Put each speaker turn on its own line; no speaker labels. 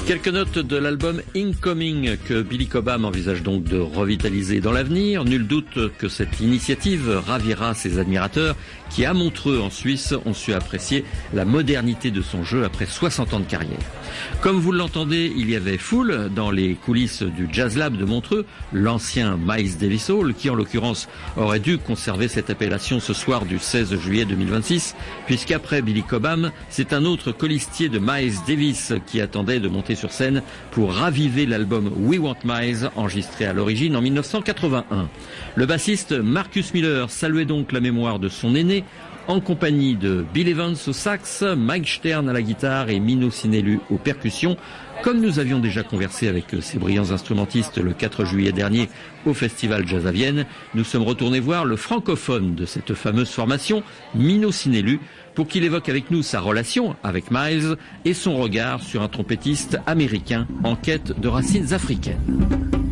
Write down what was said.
Quelques notes de l'album Incoming que Billy Cobham envisage donc de revitaliser dans l'avenir. Nul doute que cette initiative ravira ses admirateurs qui, à Montreux en Suisse, ont su apprécier la modernité de son jeu après 60 ans de carrière. Comme vous l'entendez, il y avait foule dans les coulisses du Jazz Lab de Montreux, l'ancien Miles Davis Hall, qui en l'occurrence aurait dû conserver cette appellation ce soir du 16 juillet 2026, puisqu'après Billy Cobham, c'est un autre colistier de Miles Davis qui attendait de monter sur scène pour raviver l'album We Want Miles, enregistré à l'origine en 1981. Le bassiste Marcus Miller saluait donc la mémoire de son aîné, en compagnie de Bill Evans au sax, Mike Stern à la guitare et Mino Sinelu aux percussions. Comme nous avions déjà conversé avec ces brillants instrumentistes le 4 juillet dernier au Festival Jazz à Vienne, nous sommes retournés voir le francophone de cette fameuse formation, Mino Sinelu, pour qu'il évoque avec nous sa relation avec Miles et son regard sur un trompettiste américain en quête de racines africaines.